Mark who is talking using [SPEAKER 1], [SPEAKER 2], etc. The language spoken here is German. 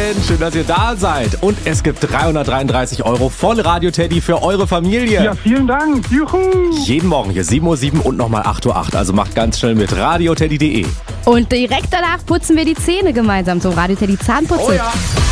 [SPEAKER 1] schön, dass ihr da seid. Und es gibt 333 € von Radio Teddy für eure Familie.
[SPEAKER 2] Ja, vielen Dank. Juhu.
[SPEAKER 1] Jeden Morgen hier 7:07 Uhr und nochmal 8:08 Uhr. Also macht ganz schnell mit radioteddy.de.
[SPEAKER 3] Und direkt danach putzen wir die Zähne gemeinsam zum Radio Teddy Zahnputz.
[SPEAKER 1] Oh ja.